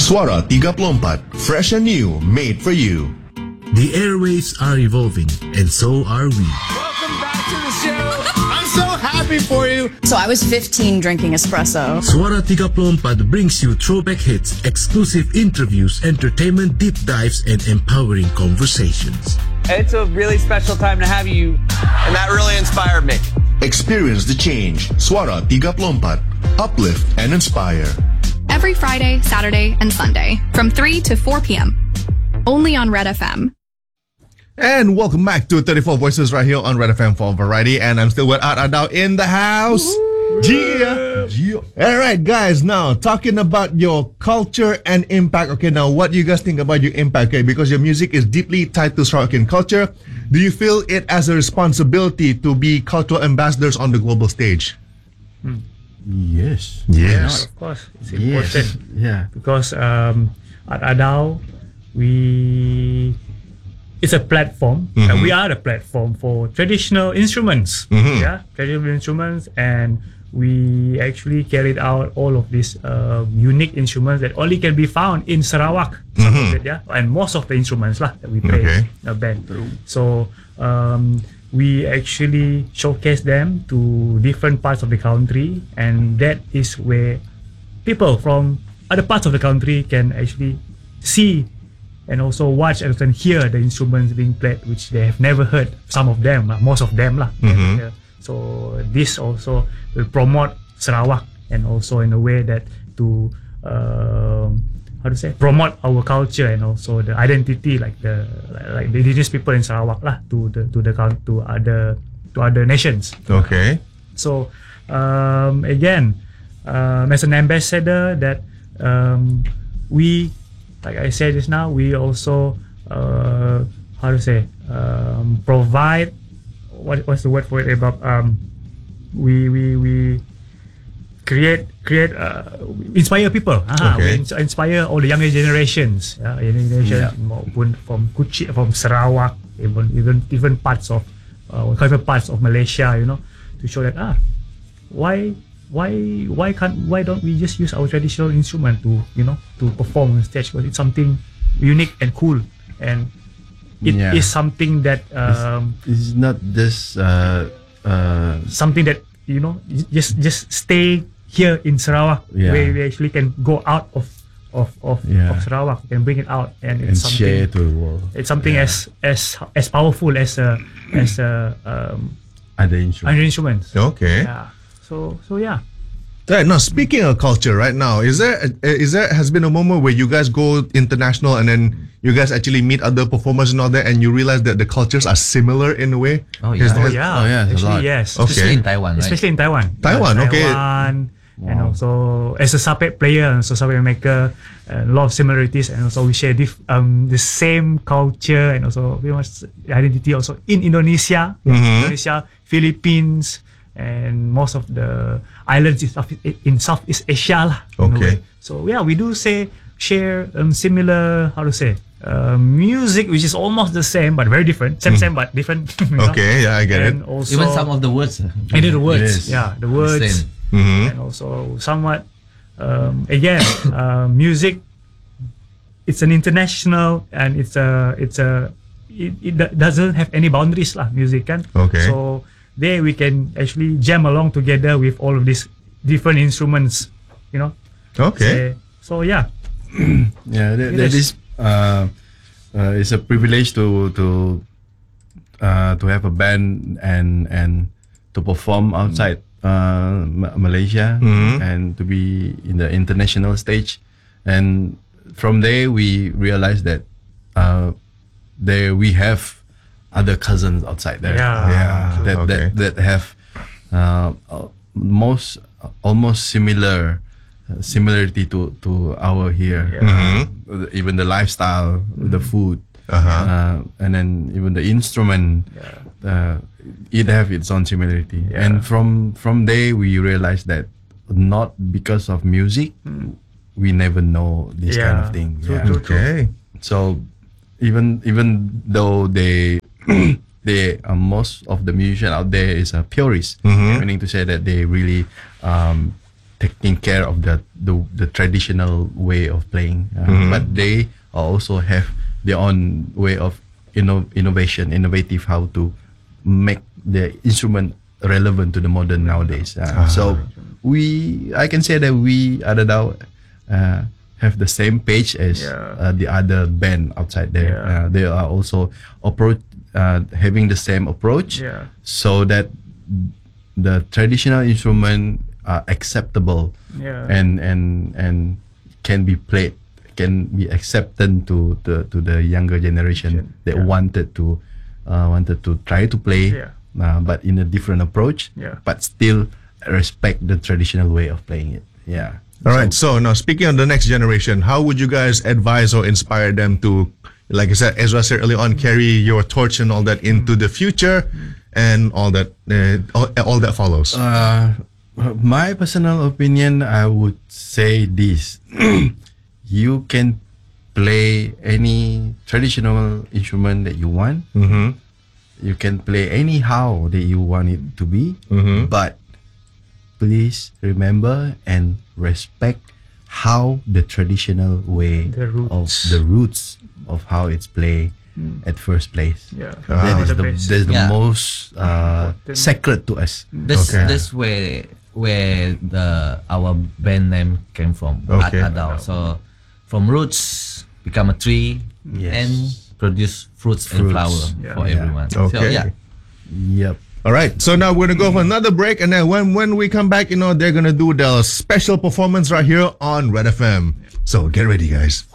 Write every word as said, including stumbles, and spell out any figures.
Suara tiga puluh empat, fresh and new, made for you. The airwaves are evolving, and so are we. Welcome back to the show. I'm so happy for you. So I was fifteen drinking espresso. Suara tiga puluh empat brings you throwback hits, exclusive interviews, entertainment deep dives, and empowering conversations. It's a really special time to have you, and that really inspired me. Experience the change. Suara tiga puluh empat, uplift and inspire. Every Friday, Saturday, and Sunday from three to four p.m. Only on Red F M. And welcome back to thirty-four Voices right here on Red F M for Variety. And I'm still with Art Adao in the house. Yeah. yeah. All right, guys. Now, talking about your culture and impact. Okay, now, what do you guys think about your impact? Okay, because your music is deeply tied to Sri Lankan culture. Do you feel it as a responsibility to be cultural ambassadors on the global stage? Hmm. Yes. Yes. Of course. It's important. Yes. Yeah. Because um, at Adao, we it's a platform. Mm-hmm. Uh, we are a platform for traditional instruments. Mm-hmm. Yeah, traditional instruments, and we actually carried out all of these uh, unique instruments that only can be found in Sarawak. Some Mm-hmm. of it, yeah, and most of the instruments lah that we play Okay. in a band. So um, we actually showcase them to different parts of the country, and that is where people from other parts of the country can actually see and also watch and then hear the instruments being played, which they have never heard. Some of them, lah, most of them, lah. Mhm. Yeah. So this also will promote Sarawak, and also in a way that to um, how to say promote our culture and also the identity, like the like, like the indigenous people in Sarawak, lah, to the to the coun- to other to other nations. Okay. So um, again, um, as an ambassador, that um, we, like I said just now, we also uh, how to say um, provide what what's the word for it about um, we we we create create uh, inspire people. Aha, Okay. we ins- inspire all the younger generations, yeah, younger generations maupun from Kuching, from Sarawak, even even even parts of uh, different parts of Malaysia, you know, to show that ah, why why why can't why don't we just use our traditional instrument to you know to perform on stage, because it's something unique and cool, and it is Yeah. something that um, It's not just uh, uh, something that you know j- just just stay here in Sarawak, Yeah. where we actually can go out of of of, Yeah. of Sarawak and bring it out, and and it's share something to the world. it's something Yeah. as as as powerful as a as a um, Other instruments. other instruments. Okay. Yeah. So so yeah. Right, now, speaking of culture right now, is there uh, is there has been a moment where you guys go international and then you guys actually meet other performers and all that, and you realize that the cultures are similar in a way? Oh, Is yeah. Oh that- yeah. oh, yeah, there's a Actually lot. yes. Okay. Especially in Taiwan, right? Especially in Taiwan. Taiwan, Yeah, okay. Taiwan, and also as a Sapek player and so Sapek maker, a lot of similarities, and also we share diff, um, the same culture and also very much identity also in Indonesia, Mhm. Indonesia, Philippines, and most of the islands in, South, in Southeast Asia lah, in a Okay. way. So yeah, we do say share um, similar, how to say, uh, music which is almost the same but very different, same same but different. you know. Okay, yeah, I get And it. also Even some of the words. and then the words, Yes. yeah, the words, Same. Mhm. and also somewhat um, again, uh, music. It's an international, and it's a it's a it, it do- doesn't have any boundaries lah. Music kan. Okay. So there we can actually jam along together with all of these different instruments, you know. Okay. So, so yeah. Yeah, that, It that is. is uh, uh, it's a privilege to to uh, to have a band and and to perform outside uh, Ma- Malaysia Mhm. and to be in the international stage. And from there, we realized that uh, there we have other cousins outside there. Yeah. Yeah, that okay. that that have uh, uh, most almost similar uh, similarity to to our here. Mhm. Uh, even the lifestyle, the food, Uh-huh. uh, and then even the instrument, uh, it have its own similarity. And from from there, we realized that not because of music, we never know this kind of Yeah. thing. True, Yeah. true, true. Okay. So even even though they they uh, most of the musician out there is a purist, Mhm. meaning to say that they really um, taking care of the the, the traditional way of playing, uh, Mhm. but they also have their own way of inno- innovation, innovative how to make the instrument relevant to the modern nowadays. Uh, So we, I can say that we Adadao uh, have the same page as Yeah. uh, the other band outside there. Yeah. Uh, they are also approach uh, having the same approach, Yeah. so that the traditional instrument are acceptable Yeah. and and and can be played, can be accepted to the to the younger generation that Yeah. wanted to uh, wanted to try to play, Yeah. uh, but in a different approach, Yeah. but still respect the traditional way of playing it. Yeah. All right. So now, speaking of the next generation, how would you guys advise or inspire them to, like I said, Ezra said early on, carry your torch and all that into the future, and all that, uh, all, all that follows? Uh, my personal opinion, I would say this: you can play any traditional instrument that you want. Mm-hmm. You can play anyhow that you want it to be, Mhm. but please remember and respect how the traditional way The of roots. the roots of how it's played at first place. Yeah. That is The the, basic. that's the Yeah. most uh, Important. sacred to us. This Okay. this way where the our band name came from. Okay. Ad- Adao. So from roots become a tree Yes. and produce fruits, and Fruits. flower Yeah. for Yeah. everyone. So Okay. yeah. Yep. All right. So now we're gonna go for another break, and then when when we come back, you know, they're gonna do the special performance right here on Red F M. So get ready, guys.